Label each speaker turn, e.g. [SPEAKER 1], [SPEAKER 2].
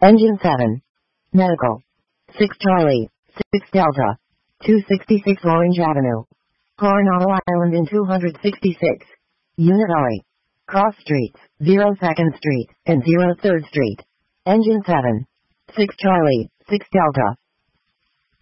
[SPEAKER 1] Engine 7. Medical. 6 Charlie, 6 Delta. 266 Orange Avenue. Coronado Island in 266. Unit RE. Cross Streets, 0 2nd Street, and 0 3rd Street. Engine 7. 6 Charlie, 6 Delta.